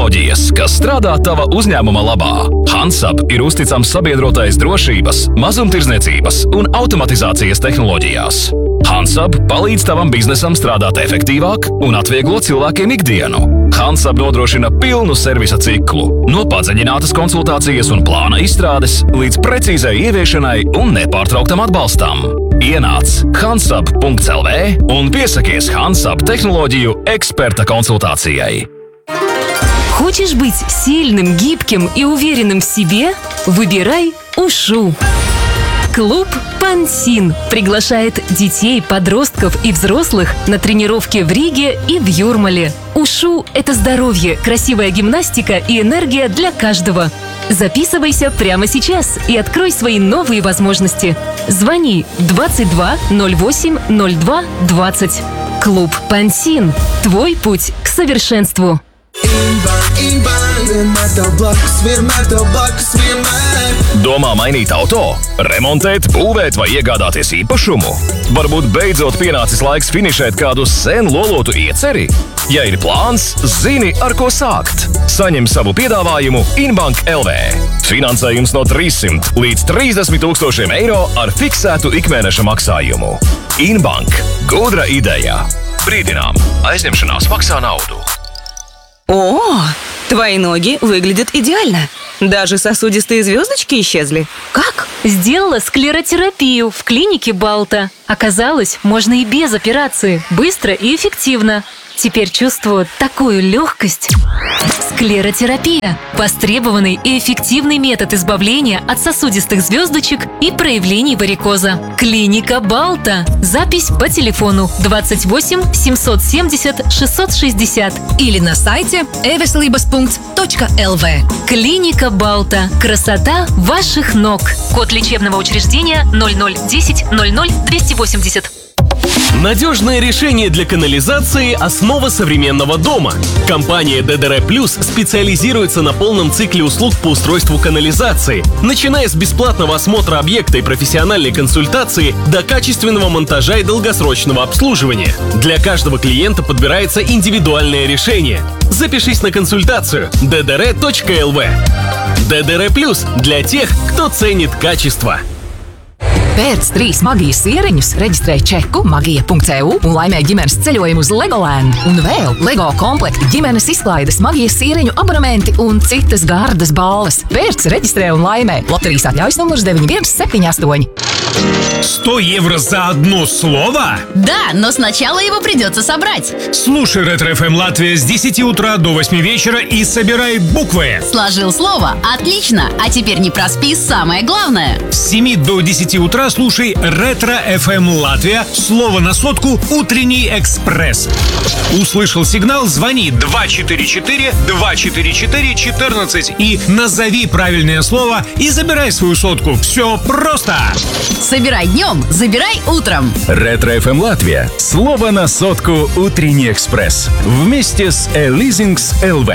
tehnoloģijas, kas strādā tava uzņēmuma labā. Hansab ir uzticams sabiedrotais drošības, mazumtirdzniecības un automatizācijas tehnoloģijās. Hansab palīdz tavam biznesam strādāt efektīvāk un atvieglo cilvēkiem ikdienu. Hansab nodrošina pilnu servisa ciklu, no padziļinātas konsultācijas un plāna izstrādes līdz precīzai ieviešanai un nepārtrauktam atbalstam. Ienāc hansab.lv un piesakies Hansab технологию эксперта консультацией. Хочешь быть сильным, гибким и уверенным в себе? Выбирай УШУ. Клуб «Пансин» приглашает детей, подростков и взрослых на тренировки в Риге и в Юрмале. УШУ – это здоровье, красивая гимнастика и энергия для каждого. Записывайся прямо сейчас и открой свои новые возможности. Звони 22 08 02 20. Клуб «Пансин» – твой путь к совершенству. Domā mainīt auto, remontēt, būvēt vai iegādāties īpašumu? Varbūt beidzot pienācis laiks finišēt kādu sen lolotu ieceri? Ja ir plāns, zini, ar ko sākt. Saņem savu piedāvājumu Inbank LV. Finansējums no 300 līdz 30 000 eiro ar fiksētu ikmēneša maksājumu. Inbank – gudra ideja. Brīdinām, aizņemšanās maksā naudu. О, твои ноги выглядят идеально. Даже сосудистые звездочки исчезли. Как? Сделала склеротерапию в клинике Балта. Оказалось, можно и без операции. Быстро и эффективно. Теперь чувствую такую легкость. Склеротерапия – востребованный и эффективный метод избавления от сосудистых звездочек и проявлений варикоза. Клиника Балта. Запись по телефону 28 770 660 или на сайте eveslibas.lv. Клиника Балта. Красота ваших ног. Код лечебного учреждения 0010 00 280. Надежное решение для канализации – основа современного дома. Компания ДДР Плюс специализируется на полном цикле услуг по устройству канализации, начиная с бесплатного осмотра объекта и профессиональной консультации до качественного монтажа и долгосрочного обслуживания. Для каждого клиента подбирается индивидуальное решение. Запишись на консультацию ddr.lv. ДДР Плюс для тех, кто ценит качество. Pēc 3 magijas sieriņus reģistrē čeku magija.eu un laimē ģimenes ceļojumu uz Legoland. Un vēl Lego komplekti, ģimenes izklaides, magijas sieriņu abonementi un citas gardas balvas. Pēc reģistrē un laimē. Loterijas atļaujas numurs 9178. 100 евро за одно слово? Да, но сначала его придется собрать. Слушай Ретро-ФМ Латвия с 10 утра до 8 вечера и собирай буквы. Сложил слово? Отлично. А теперь не проспи самое главное. С 7 до 10 утра слушай Ретро-ФМ Латвия. Слово на сотку «Утренний экспресс». Услышал сигнал? Звони 244-244-14 и назови правильное слово и забирай свою сотку. Все просто. Собирай днем, забирай утром. Ретро-ФМ Латвия. Слово на сотку «Утренний экспресс». Вместе с Leasings LV.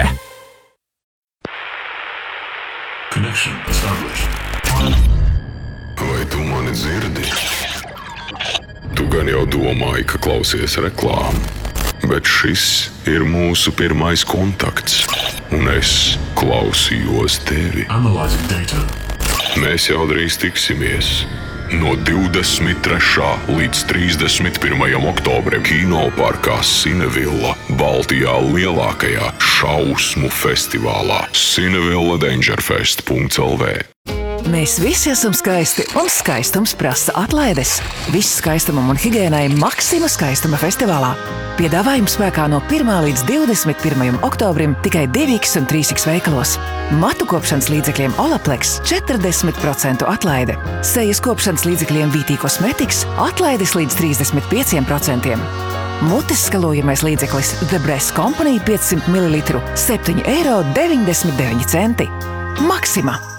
Vai tu mani dzirdi? Tu gan jau domāji, ka klausies reklāmu, bet šis ir mūsu pirmais kontakts, un es klausījos tevi. Mēs jau drīz tiksimies. No 23. līdz 31. oktobrim Kinoparkā Cinevilla, Baltijā lielākajā šausmu festivālā cinevilladangerfest.lv. Mēs visi esam skaisti, un skaistums prasa atlaides. Viss skaistumam un higiēnai Maxima skaistuma festivālā. Piedāvājums spēkā no 1. līdz 21. oktobrim tikai 2X un 3X veikalos. Matu kopšanas līdzekļiem Olaplex 40% atlaide. Sejas kopšanas līdzekļiem VT Cosmetics atlaides līdz 35%. Mutes skalojamais līdzeklis The Breast Company 500 ml 7,99 €. Maxima!